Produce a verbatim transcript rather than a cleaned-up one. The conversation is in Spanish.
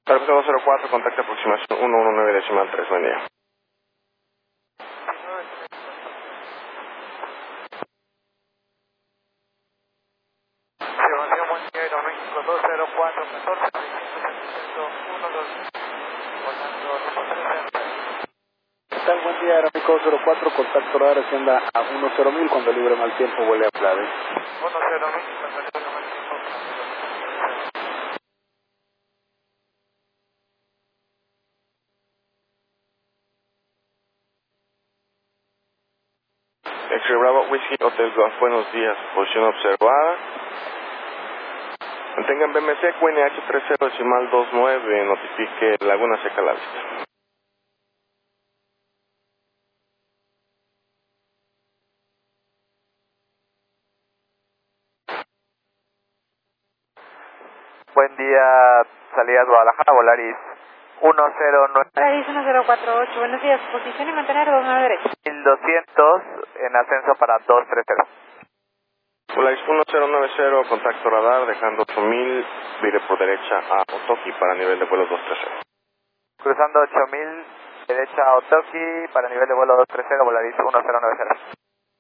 Aeropuerto dos cero cuatro, contacto aproximación ciento diecinueve decimal tres, buen día. Sí, buen día, buen día, Aeroméxico dos cero cuatro catorce, uno dos, volando ¿Qué tal? Buen día, Aeroméxico dos cero cuatro, contacto radar, anda a uno cero mil, cuando libre mal tiempo vuele a Plades. uno cero mil, cuando libre mal tiempo. X-Ray Bravo, Whiskey Hotel Golf, buenos días, posición observada. Mantengan B M C, Q N H treinta decimal veintinueve, notifique Laguna Seca a la vista. Buen día, salida a Guadalajara, Volaris uno cero nueve. Volaris uno cero cuatro ocho, buenos días, posición y mantener dos nueve derecha. mil doscientos en ascenso para dos tres cero. Volaris uno cero nueve cero, contacto radar, dejando ocho mil, vire por derecha a Otoki para nivel de vuelo dos tres cero. Cruzando ocho mil, derecha a Otoki para nivel de vuelo dos tres cero, Volaris uno cero nueve cero.